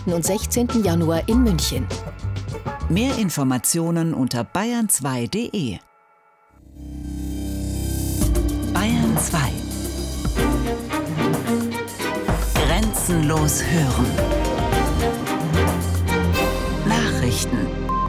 und 16. Januar in München. Mehr Informationen unter bayern2.de. Bayern 2. Grenzenlos hören. Nachrichten.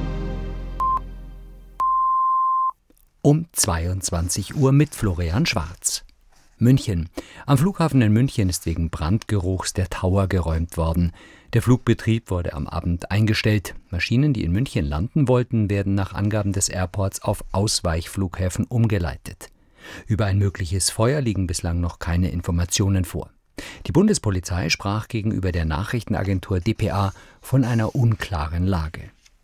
Um 22 Uhr mit Florian Schwarz. München. Am Flughafen in München ist wegen Brandgeruchs der Tower geräumt worden. Der Flugbetrieb wurde am Abend eingestellt. Maschinen, die in München landen wollten, werden nach Angaben des Airports auf Ausweichflughäfen umgeleitet. Über ein mögliches Feuer liegen bislang noch keine Informationen vor. Die Bundespolizei sprach gegenüber der Nachrichtenagentur dpa von einer unklaren Lage.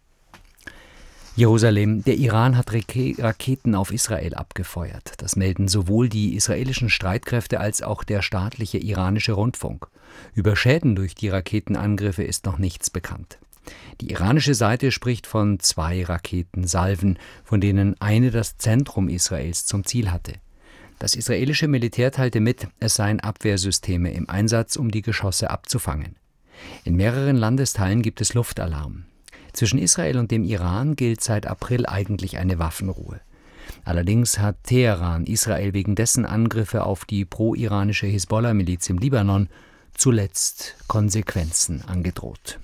Jerusalem. Der Iran hat Raketen auf Israel abgefeuert. Das melden sowohl die israelischen Streitkräfte als auch der staatliche iranische Rundfunk. Über Schäden durch die Raketenangriffe ist noch nichts bekannt. Die iranische Seite spricht von 2 Raketensalven, von denen eine das Zentrum Israels zum Ziel hatte. Das israelische Militär teilte mit, es seien Abwehrsysteme im Einsatz, um die Geschosse abzufangen. In mehreren Landesteilen gibt es Luftalarm. Zwischen Israel und dem Iran gilt seit April eigentlich eine Waffenruhe. Allerdings hat Teheran Israel wegen dessen Angriffe auf die pro-iranische Hisbollah-Miliz im Libanon zuletzt Konsequenzen angedroht.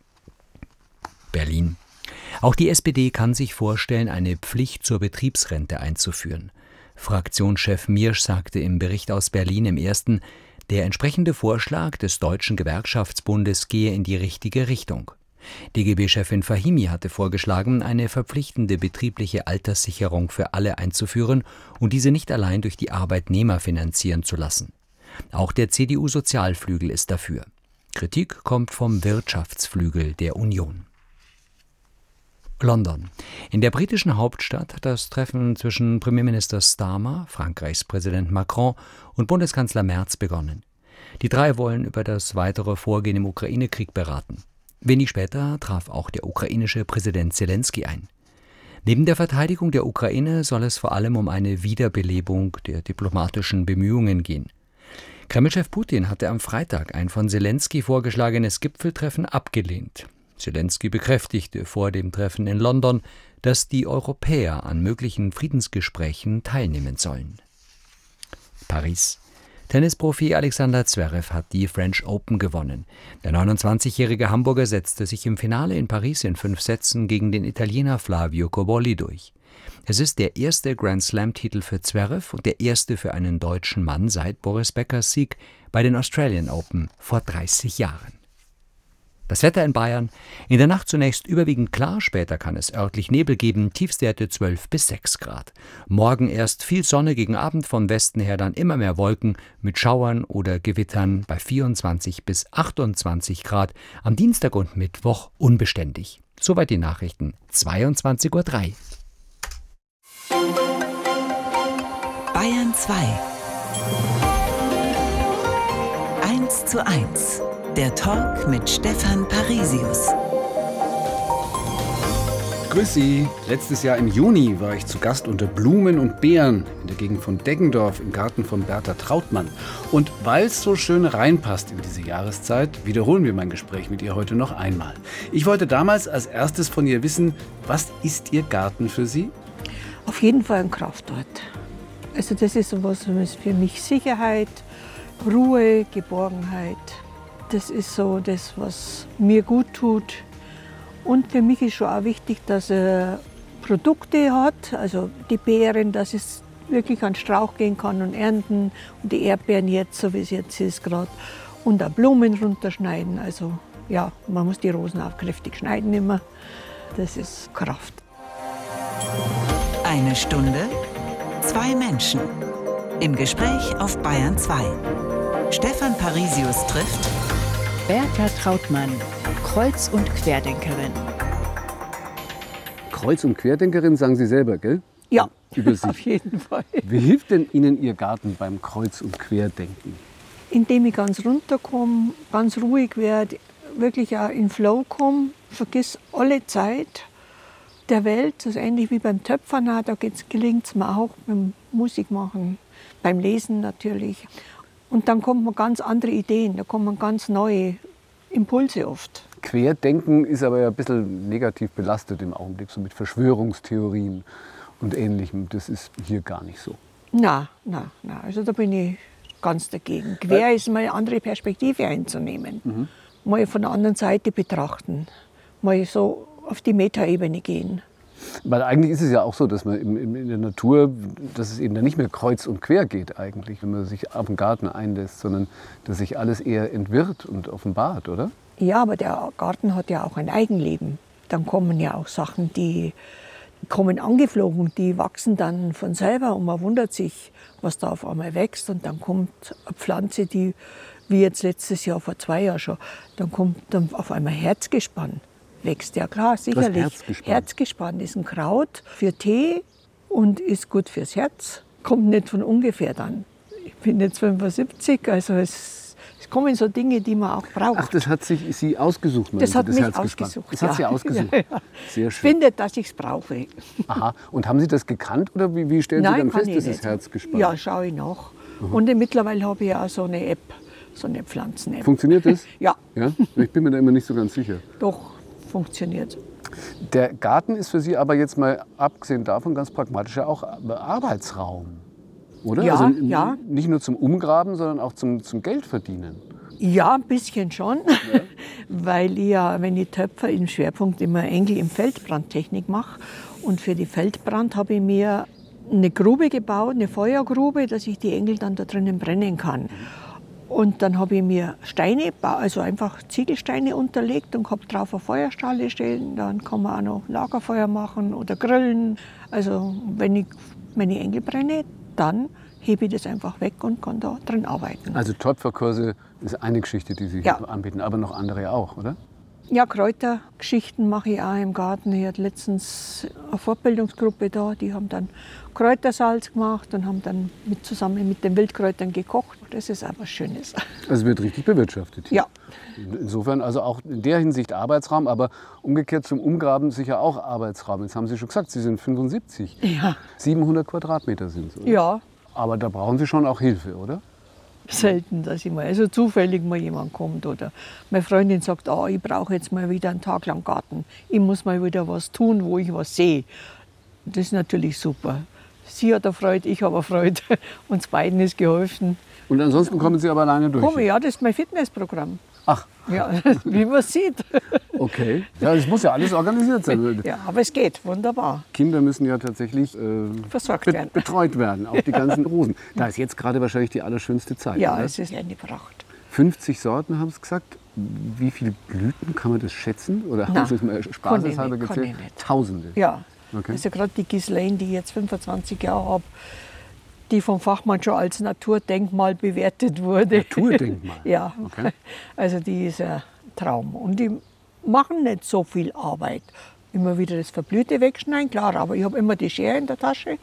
Berlin. Auch die SPD kann sich vorstellen, eine Pflicht zur Betriebsrente einzuführen. Fraktionschef Miersch sagte im Bericht aus Berlin im Ersten, der entsprechende Vorschlag des Deutschen Gewerkschaftsbundes gehe in die richtige Richtung. DGB-Chefin Fahimi hatte vorgeschlagen, eine verpflichtende betriebliche Alterssicherung für alle einzuführen und diese nicht allein durch die Arbeitnehmer finanzieren zu lassen. Auch der CDU-Sozialflügel ist dafür. Kritik kommt vom Wirtschaftsflügel der Union. London. In der britischen Hauptstadt hat das Treffen zwischen Premierminister Starmer, Frankreichs Präsident Macron und Bundeskanzler Merz begonnen. Die 3 wollen über das weitere Vorgehen im Ukraine-Krieg beraten. Wenig später traf auch der ukrainische Präsident Zelensky ein. Neben der Verteidigung der Ukraine soll es vor allem um eine Wiederbelebung der diplomatischen Bemühungen gehen. Kremlchef Putin hatte am Freitag ein von Zelensky vorgeschlagenes Gipfeltreffen abgelehnt. Zelensky bekräftigte vor dem Treffen in London, dass die Europäer an möglichen Friedensgesprächen teilnehmen sollen. Paris. Tennisprofi Alexander Zverev hat die French Open gewonnen. Der 29-jährige Hamburger setzte sich im Finale in Paris in 5 Sätzen gegen den Italiener Flavio Cobolli durch. Es ist der erste Grand-Slam-Titel für Zverev und der erste für einen deutschen Mann seit Boris Beckers Sieg bei den Australian Open vor 30 Jahren. Das Wetter in Bayern. In der Nacht zunächst überwiegend klar, später kann es örtlich Nebel geben, Tiefstwerte 12 bis 6 Grad. Morgen erst viel Sonne, gegen Abend von Westen her dann immer mehr Wolken mit Schauern oder Gewittern bei 24 bis 28 Grad. Am Dienstag und Mittwoch unbeständig. Soweit die Nachrichten, 22:03 Uhr. Bayern 2. 1:1. Der Talk mit Stefan Parisius. Grüß Sie. Letztes Jahr im Juni war ich zu Gast unter Blumen und Beeren in der Gegend von Deggendorf im Garten von Bertha Trautmann. Und weil es so schön reinpasst in diese Jahreszeit, wiederholen wir mein Gespräch mit ihr heute noch einmal. Ich wollte damals als erstes von ihr wissen, was ist Ihr Garten für Sie? Auf jeden Fall ein Kraftort. Also das ist sowas für mich Sicherheit, Ruhe, Geborgenheit. Das ist so das, was mir gut tut. Und für mich ist schon auch wichtig, dass er Produkte hat, also die Beeren, dass es wirklich an den Strauch gehen kann und ernten. Und die Erdbeeren jetzt, so wie es jetzt ist gerade. Und auch Blumen runterschneiden. Also ja, man muss die Rosen auch kräftig schneiden immer. Das ist Kraft. 1 Stunde, 2 Menschen. Im Gespräch auf Bayern 2. Stefan Parisius trifft Bertha Trautmann, Kreuz- und Querdenkerin. Kreuz- und Querdenkerin sagen Sie selber, gell? Ja, Über Sie. auf jeden Fall. Wie hilft denn Ihnen Ihr Garten beim Kreuz- und Querdenken? Indem ich ganz runterkomme, ganz ruhig werde, wirklich auch in Flow komme, vergiss alle Zeit der Welt. Das ist ähnlich wie beim Töpfern, da gelingt es mir auch beim Musik machen, beim Lesen natürlich. Und dann kommt man ganz andere Ideen, da kommen ganz neue Impulse oft. Querdenken ist aber ja ein bisschen negativ belastet im Augenblick, so mit Verschwörungstheorien und Ähnlichem. Das ist hier gar nicht so. Na, also da bin ich ganz dagegen. Quer ist mal eine andere Perspektive einzunehmen. Mal von der anderen Seite betrachten. Mal so auf die Metaebene gehen. Weil eigentlich ist es ja auch so, dass man in der Natur, dass es eben dann nicht mehr kreuz und quer geht eigentlich, wenn man sich auf den Garten einlässt, sondern dass sich alles eher entwirrt und offenbart, oder? Ja, aber der Garten hat ja auch ein Eigenleben. Dann kommen ja auch Sachen, die kommen angeflogen, die wachsen dann von selber und man wundert sich, was da auf einmal wächst. Und dann kommt eine Pflanze, die, wie jetzt letztes Jahr, vor 2 Jahren schon, dann kommt dann auf einmal Herzgespann. Wächst, ja klar, sicherlich. Herzgespann ist ein Kraut für Tee und ist gut fürs Herz. Kommt nicht von ungefähr dann. Ich bin jetzt 75, also es kommen so Dinge, die man auch braucht. Ach, das hat sich Sie ausgesucht, meinen Das Sie, hat mich Herzgespann? ausgesucht. Das hat Sie ausgesucht. Ja. Sehr schön. Findet, dass ich es brauche. Aha. Und haben Sie das gekannt oder wie stellen Sie dann kann fest, ich das nicht. ist Herzgespann? Ja, schaue ich nach. Und mittlerweile habe ich ja auch so eine App, so eine Pflanzen-App. Funktioniert das? Ja, Ja? Ich bin mir da immer nicht so ganz sicher. doch, funktioniert. Der Garten ist für Sie aber jetzt mal, abgesehen davon, ganz pragmatisch ja auch Arbeitsraum, oder? Ja, also ja. Nicht nur zum Umgraben, sondern auch zum Geldverdienen. Ja, ein bisschen schon, weil ich ja, wenn ich töpfe, im Schwerpunkt immer Engel im Feldbrandtechnik mache. Und für die Feldbrand habe ich mir eine Grube gebaut, eine Feuergrube, dass ich die Engel dann da drinnen brennen kann. Und dann habe ich mir Steine, also einfach Ziegelsteine unterlegt und habe drauf eine Feuerstelle stellen. Dann kann man auch noch Lagerfeuer machen oder grillen. Also wenn ich meine Engel brenne, dann hebe ich das einfach weg und kann da drin arbeiten. Also Töpferkurse ist eine Geschichte, die Sie hier anbieten, aber noch andere auch, oder? Ja, Kräutergeschichten mache ich auch im Garten. Ich hatte letztens eine Fortbildungsgruppe da, die haben dann Kräutersalz gemacht und haben dann zusammen mit den Wildkräutern gekocht. Das ist auch was Schönes. Also wird richtig bewirtschaftet hier. Ja. Insofern also auch in der Hinsicht Arbeitsraum, aber umgekehrt zum Umgraben sicher auch Arbeitsraum. Jetzt haben Sie schon gesagt, Sie sind 75. Ja. 700 Quadratmeter sind es, oder? Ja, Aber da brauchen Sie schon auch Hilfe, oder? selten, dass ich mal, also zufällig mal jemand kommt oder meine Freundin sagt, ich brauche jetzt mal wieder einen Tag lang Garten. Ich muss mal wieder was tun, wo ich was sehe. Das ist natürlich super. Sie hat eine Freude, ich habe eine Freude. Uns beiden ist geholfen. Und ansonsten kommen Sie aber alleine durch? Ja, das ist mein Fitnessprogramm. Ach, Ja, wie man sieht. okay. Ja, das muss ja alles organisiert sein. Ja, aber es geht, wunderbar. Kinder müssen ja tatsächlich Versorgt werden. betreut werden, auch die ganzen Rosen. Da ist jetzt gerade wahrscheinlich die allerschönste Zeit. Ja, oder? es ist eine Pracht. 50 Sorten haben Sie gesagt. Wie viele Blüten kann man das schätzen? Oder haben Sie es mal spaßeshalber kann gezählt? ich nicht. Tausende. Ja, Okay. also gerade die Ghislaine, die ich jetzt 25 Jahre habe, die vom Fachmann schon als Naturdenkmal bewertet wurde. Naturdenkmal? Ja, Okay. also die ist ein Traum. Und die machen nicht so viel Arbeit. Immer wieder das Verblühte wegschneiden, klar, aber ich habe immer die Schere in der Tasche.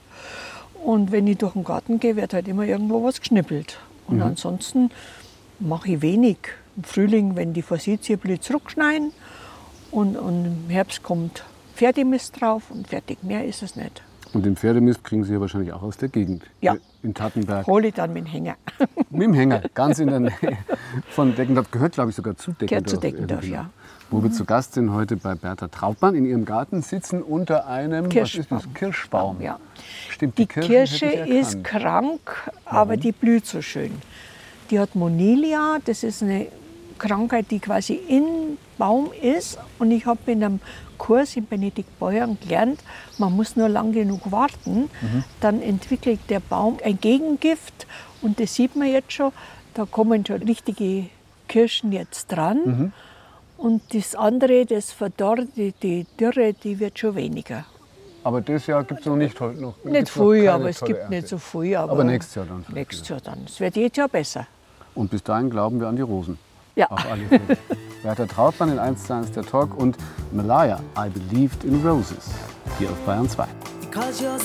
Und wenn ich durch den Garten gehe, wird halt immer irgendwo was geschnippelt. Und ansonsten mache ich wenig. Im Frühling, wenn die Forsythie blüht, zurückschneiden. Und im Herbst kommt Pferdemist drauf und fertig. Mehr ist es nicht. Und den Pferdemist kriegen Sie ja wahrscheinlich auch aus der Gegend. Ja. In Tattenberg. Hole ich dann mit dem Hänger. Mit dem Hänger, ganz in der Nähe von Deckendorf. Gehört, glaube ich, sogar zu Deckendorf. Gehört zu Deckendorf, irgendwie. ja. Wo wir zu Gast sind heute bei Bertha Trautmann in ihrem Garten, sitzen unter einem Kirschbaum. Was ist das? Kirschbaum. Ja. Stimmt, Die Kirschen Kirsche hätte ich ist erkannt. krank, aber die blüht so schön. Die hat Monilia, das ist eine Krankheit, die quasi im Baum ist. Und ich habe in einem Kurs in Benedikt Beuern gelernt, man muss nur lang genug warten, dann entwickelt der Baum ein Gegengift. Und das sieht man jetzt schon, da kommen schon richtige Kirschen jetzt dran. Und das andere, das Verdorrte, die Dürre, die wird schon weniger. Aber das Jahr gibt es noch nicht. Nicht viel, aber es gibt nicht so viel. Aber nächstes Jahr dann. Nächstes Jahr dann. Es wird jedes Jahr besser. Und bis dahin glauben wir an die Rosen. Ja. Auf alle Fälle. Bertha Trautmann in 1:1 der Talk und Malaya, I Believed in Roses. Hier auf Bayern 2.